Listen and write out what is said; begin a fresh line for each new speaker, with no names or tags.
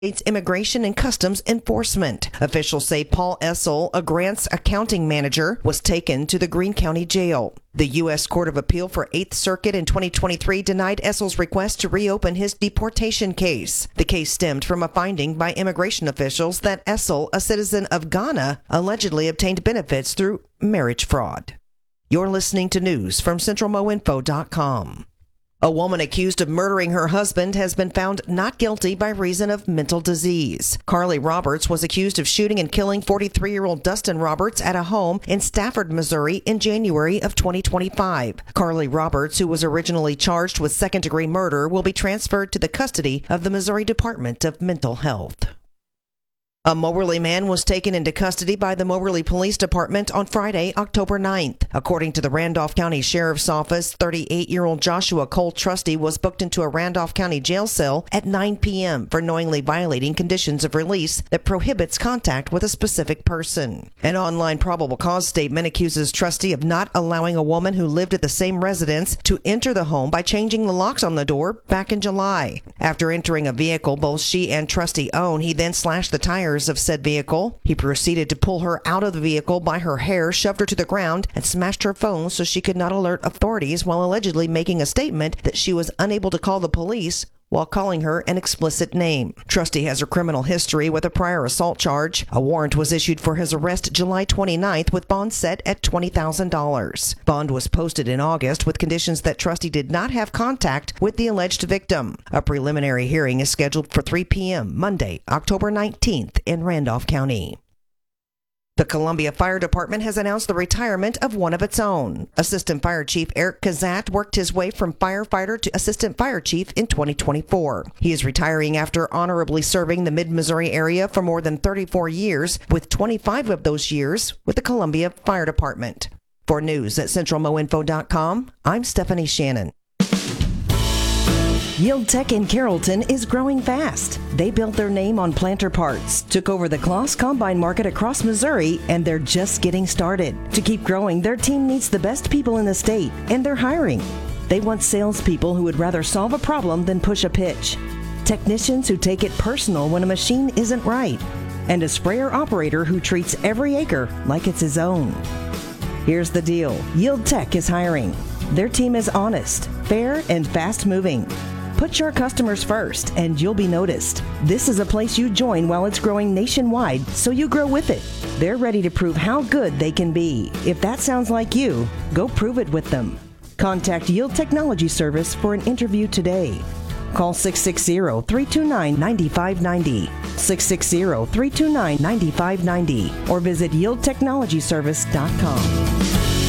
States Immigration and Customs Enforcement. Officials say Paul Essel, a grants accounting manager, was taken to the Greene County Jail. The U.S. Court of Appeal for 8th Circuit in 2023 denied Essel's request to reopen his deportation case. The case stemmed from a finding by immigration officials that Essel, a citizen of Ghana, allegedly obtained benefits through marriage fraud. You're listening to news from CentralMoInfo.com. A woman accused of murdering her husband has been found not guilty by reason of mental disease. Carly Roberts was accused of shooting and killing 43-year-old Dustin Roberts at a home in Stafford, Missouri in January of 2025. Carly Roberts, who was originally charged with second-degree murder, will be transferred to the custody of the Missouri Department of Mental Health. A Moberly man was taken into custody by the Moberly Police Department on Friday, October 9th. According to the Randolph County Sheriff's Office, 38-year-old Joshua Cole Trusty was booked into a Randolph County jail cell at 9 p.m. for knowingly violating conditions of release that prohibits contact with a specific person. An online probable cause statement accuses Trusty of not allowing a woman who lived at the same residence to enter the home by changing the locks on the door back in July. After entering a vehicle both she and Trusty owned, he then slashed the tires of said vehicle. He proceeded to pull her out of the vehicle by her hair, shoved her to the ground, and smashed her phone so she could not alert authorities, while allegedly making a statement that she was unable to call the police while calling her an explicit name. Trusty has a criminal history with a prior assault charge. A warrant was issued for his arrest July 29th with bond set at $20,000. Bond was posted in August with conditions that Trusty did not have contact with the alleged victim. A preliminary hearing is scheduled for 3 p.m. Monday, October 19th in Randolph County. The Columbia Fire Department has announced the retirement of one of its own. Assistant Fire Chief Eric Kazat worked his way from firefighter to Assistant Fire Chief in 2024. He is retiring after honorably serving the Mid-Missouri area for more than 34 years, with 25 of those years with the Columbia Fire Department. For news at CentralMoInfo.com, I'm Stephanie Shannon. Yield Tech in Carrollton is growing fast. They built their name on planter parts, took over the Kloss Combine market across Missouri, and they're just getting started. To keep growing, their team needs the best people in the state, and they're hiring. They want salespeople who would rather solve a problem than push a pitch, technicians who take it personal when a machine isn't right, and a sprayer operator who treats every acre like it's his own. Here's the deal. Yield Tech is hiring. Their team is honest, fair, and fast-moving. Put your customers first, and you'll be noticed. This is a place you join while it's growing nationwide, so you grow with it. They're ready to prove how good they can be. If that sounds like you, go prove it with them. Contact Yield Technology Service for an interview today. Call 660-329-9590, 660-329-9590, or visit yieldtechnologyservice.com.